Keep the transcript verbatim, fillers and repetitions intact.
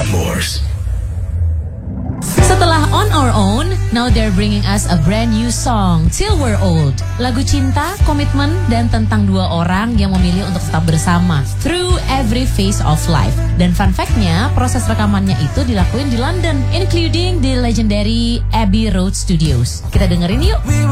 Outlaws. Setelah On Our Own, now they're bringing us a brand new song, Till We're Old. Lagu cinta, komitmen, dan tentang dua orang yang memilih untuk tetap bersama through every phase of life. Dan fun fact-nya, proses rekamannya itu dilakuin di London, including the legendary Abbey Road Studios. Kita dengerin yuk.